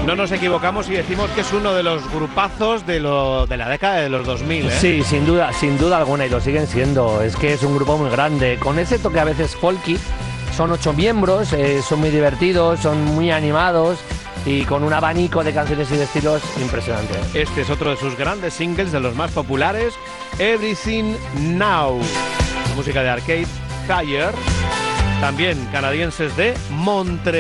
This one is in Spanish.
No nos equivocamos si decimos que es uno de los grupazos de la década de los 2000, ¿eh? Sí, sin duda alguna, y lo siguen siendo. Es que es un grupo muy grande, con ese toque a veces folky. Son 8 miembros, son muy divertidos, son muy animados y con un abanico de canciones y de estilos impresionante. Este es otro de sus grandes singles, de los más populares, Everything Now. Música de Arcade Fire, también canadienses de Montreal.